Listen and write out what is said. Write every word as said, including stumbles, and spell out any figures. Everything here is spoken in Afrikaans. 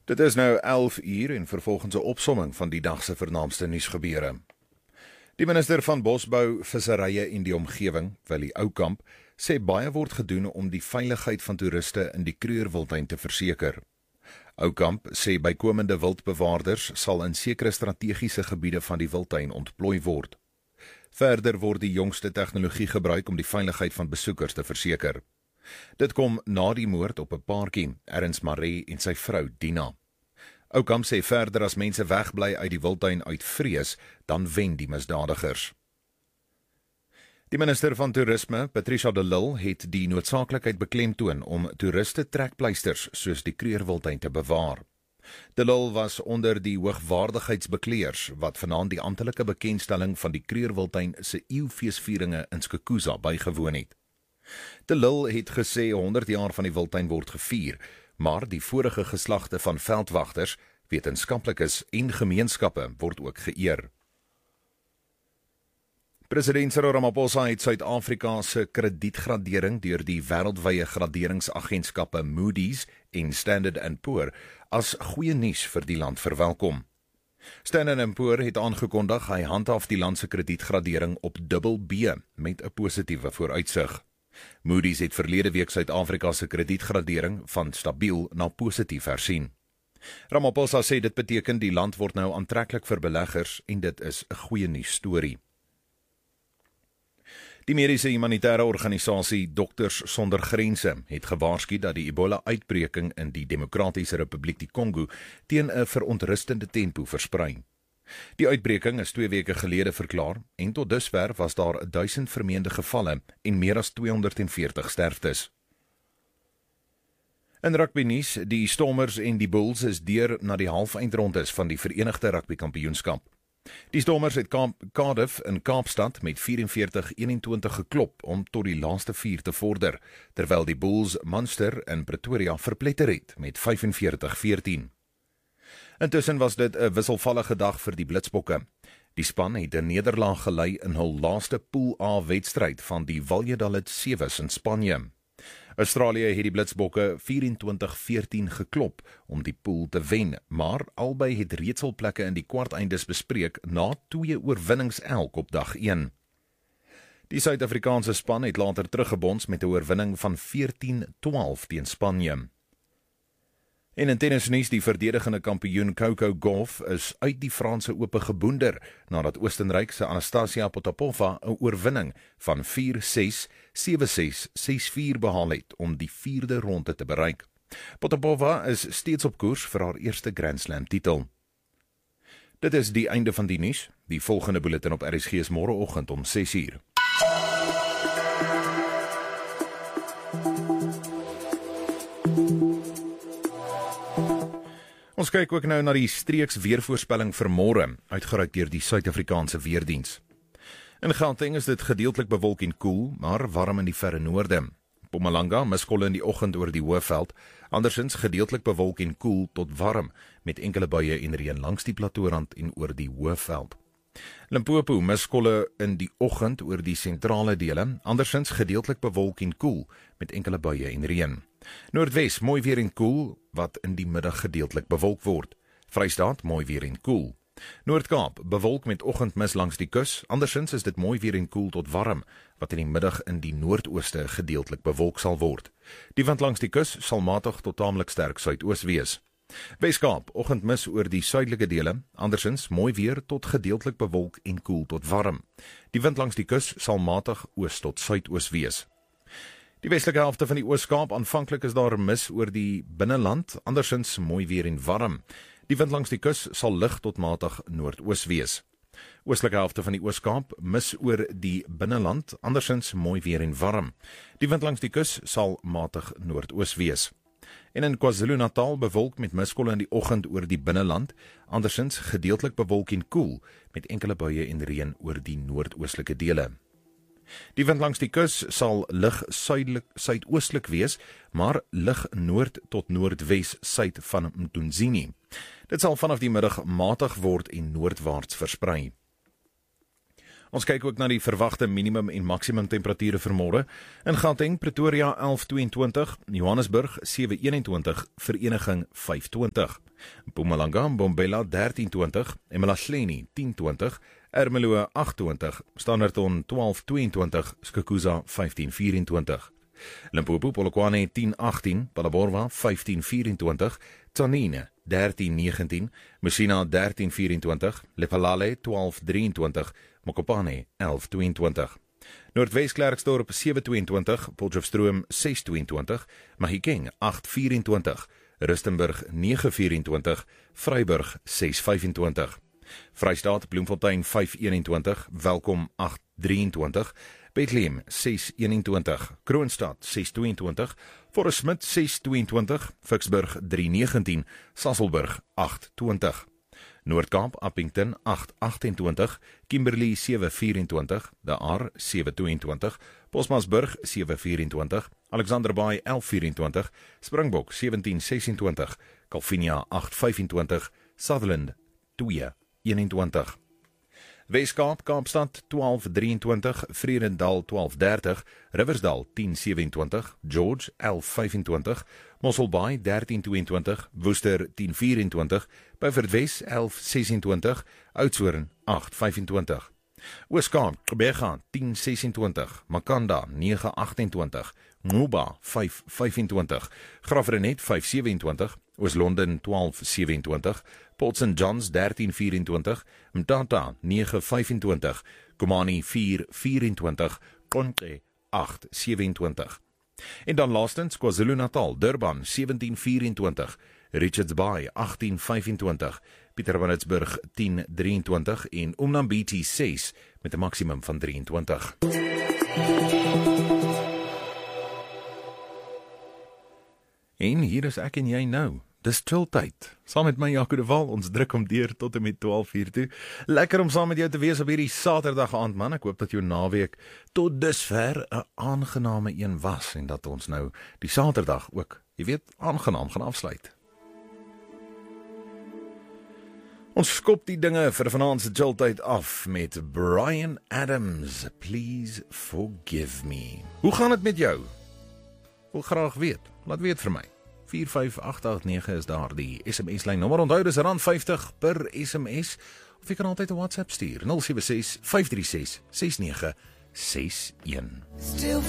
Dit is nou elf uur en vervolgens 'n opsomming van die dag se vernaamste nuusgebeure. Die minister van Bosbou, Visserye en die Omgewing, Willie Oukamp, sê baie word gedoen om die veiligheid van toeriste in die Krugerwildtuin te verseker. Oukamp sê bykomende wildbewaarders sal in sekere strategiese gebiede van die wildtuin ontplooi word. Verder word die jongste tegnologie gebruik om die veiligheid van besoekers te verseker. Dit kom na die moord op 'n paartjie, Ernst Maree en sy vrou Dina. Oukamp sê verder as mense wegbly uit die wildtuin uit vrees, dan wen die misdadigers. Die minister van Toerisme, Patricia de Lille, het die noodsaaklikheid beklemtoon om toeriste trekpleisters soos die Krugerwildtuin te bewaar. De Lille was onder die hoogwaardigheidsbekleers wat vanaand die amptelike bekendstelling van die Krugerwildtuin se eeufeesvieringe in Skukuza bygewoon het. De Lille het gesê honderd jaar van die wildtuin word gevier, maar die vorige geslagte van veldwagters, wetenskaplikes en gemeenskappe word ook geëer. President Cyril Ramaphosa het Suid-Afrika se kredietgradering deur die wêreldwye graderingsagentskappe Moody's en Standard and Poor as goeie nuus vir die land verwelkom. Standard and Poor het aangekondig hy handhaaf die land se kredietgradering op dubbel B met 'n positiewe vooruitsig. Moody's het verlede week Suid-Afrika se kredietgradering van stabiel na positief hersien. Ramaphosa sê dit beteken die land word nou aantreklik vir beleggers en dit is 'n goeie nuus storie. Die mediese humanitêre organisasie Dokters Sonder Grense het gewaarsku dat die Ebola-uitbreking in die Demokratiese Republiek die Kongo teen 'n verontrustende tempo versprei. Die uitbreking is twee weke gelede verklaar en tot dusver was daar duisend vermeende gevalle en meer as tweehonderdveertig sterftes. In rugby nuus, die Stormers en die Bulls is deur na die halfeindrondes van die Verenigde Rugby Kampioenskap. Die Stormers het Cardiff in Kaapstad met vyf-en-veertig eenentwintig geklop om tot die laaste vier te vorder, terwyl die Bulls Munster in Pretoria verpletter het met vyf-en-veertig veertien. Intussen was dit 'n wisselvallige dag vir die Blitsbokke. Die span het 'n nederlaag gelei in hul laaste Pool A wedstryd van die Valladolid Sevens in Spanje. Australië het die Blitsbokke vyf-en-twintig veertien geklop om die pool te wen, maar albei het reeds hul plekke in die kwarteindes bespreek na twee oorwinnings elk op dag een. Die Suid-Afrikaanse span het later teruggebons met 'n oorwinning van veertien twaalf teen Spanje. En in tennisnuus, die verdedigende kampioen Coco Gauff is uit die Franse Ope geboender nadat Oostenryk se Anastasia Potapova 'n oorwinning van vier ses, sewe ses, ses vier behaal het om die vierde ronde te bereik. Potapova is steeds op koers vir haar eerste Grand Slam titel. Dit is die einde van die nuus. Die volgende bulletin op R S G is môreoggend om ses uur. Ons kyk ook nou na die streeks weervoorspelling vir môre, uitgereik deur die Suid-Afrikaanse Weerdiens. In Gauteng is dit gedeeltelik bewolk en koel, maar warm in die verre noorde. Mpumalanga miskolle in die oggend oor die Hoëveld, andersins gedeeltelik bewolk en koel tot warm, met enkele buie en reën langs die Plateaurand en oor die Hoëveld. Limpopo miskolle in die oggend oor die sentrale dele, andersins gedeeltelik bewolk en koel, met enkele buie en reën. Noordwes mooi weer en koel, wat in die middag gedeeltelik bewolk word. Vrystaat mooi weer en koel. Noord-Kaap bewolk met oggendmis langs die kus, andersins is dit mooi weer en koel tot warm, wat in die middag in die noordooste gedeeltelik bewolk sal word. Die wind langs die kus sal matig tot taamlik sterk suidoos wees. Weskaap, oggendmis oor die suidelike dele, andersins mooi weer tot gedeeltelik bewolk en koel tot warm. Die wind langs die kus sal matig oos tot suidoos wees. Die westelike helfte van die Oos-Kaap, aanvanklik is daar mis oor die binneland, andersins mooi weer en warm. Die wind langs die kus sal lig tot matig noordoos wees. Oostelike helfte van die Oos-Kaap, mis oor die binneland, andersins mooi weer en warm. Die wind langs die kus sal matig noordoos wees. En in KwaZulu-Natal bewolk met miskolle in die oggend oor die binneland, andersins gedeeltelik bewolk en koel, met enkele buie en reën oor die noordoostelike dele. Die wind langs die kus sal lig suidelik, suidoostelik wees, maar lig noord tot noordwes suid van Mtunzini. Dit sal vanaf die middag matig word en noordwaarts versprei. Ons kyk ook na die verwagte minimum en maksimum temperature vir môre. In Gauteng, Pretoria elf tweeëntwintig, Johannesburg sewe eenentwintig, Vereniging vyf twintig. Mpumalanga, Mbombela dertien twintig, Emalahleni tien twintig, Ermelo agt twintig, Standerton twaalf tweeëntwintig, Skukuza vyftien vyf-en-twintig. Limpopo, Polokwane tien agtien, Phalaborwa vyftien vyf-en-twintig, Tzaneen dertien negentien, Messina dertien vyf-en-twintig, Lephalale twaalf drie-en-twintig, Mokopane elf twee-en-twintig. Noordwes Klerksdorp sewe twee-en-twintig, Potchefstroom ses twee-en-twintig, Mahikeng agt vyf-en-twintig, Rustenburg nege vyf-en-twintig, Vryburg ses vyf-en-twintig. Vrystaat Bloemfontein vyf een-en-twintig, Welkom agt drie-en-twintig, Bethlehem ses een-en-twintig, Kroonstad ses twee-en-twintig, Forest Smith ses twee-en-twintig, Vicksburg drie negentien, Sasolburg agt twintig. Noord-Kaap, Appington agt agt-en-twintig, Kimberley sewe vyf-en-twintig, De Aar sewe twee-en-twintig, Bosmansburg sewe vyf-en-twintig, Alexander Bay elf vyf-en-twintig, Springbok sewentien ses-en-twintig, Calvinia agt vyf-en-twintig, Sutherland twee een-en-twintig. Weskaap, Kaapstad twaalf drie-en-twintig, Vredendal twaalf dertig, Riversdal tien sewe-en-twintig, George elf vyf-en-twintig, Mosselbaai dertien twee-en-twintig, Worcester tien vyf-en-twintig, Beaufort Wes elf ses-en-twintig, Oudtshoorn agt vyf-en-twintig. Ooskaap, Gqeberha tien ses-en-twintig, Makanda nege agt-en-twintig, Nguba vyf vyf-en-twintig, Graafrenet vyf sewe-en-twintig, Oos-London twaalf sewe-en-twintig, Port Saint John's dertien vyf-en-twintig, Mtata nege vyf-en-twintig, Komani vier vyf-en-twintig, Konke agt sewe-en-twintig. En dan laastens KwaZulu-Natal, Durban sewentien vyf-en-twintig, Richards Bay agttien vyf-en-twintig, Pietermaritzburg tien drie-en-twintig en Umnambiti ses met 'n maksimum van drie-en-twintig. En hier is ek en jy nou. Dis chilltyd. Saam met my Jaco de Waal, ons druk om deur tot en met twaalf uur toe. Lekker om saam met jou te wees op hierdie Saterdag aand, man. Ek hoop dat jou naweek tot dusver 'n aangename een was en dat ons nou die Saterdag ook, jy weet, aangenaam gaan afsluit. Ons skop die dinge vir vanaand se chilltyd af met Bryan Adams, Please Forgive Me. Hoe gaan dit met jou? Wil graag weet. Laat weet vir my. vier vyf agt agt nege is daar die S M S-lyn nommer. Onthou dis rand vyftig per S M S of jy kan altyd 'n WhatsApp stuur nul sewe ses vyf drie ses ses nege ses een.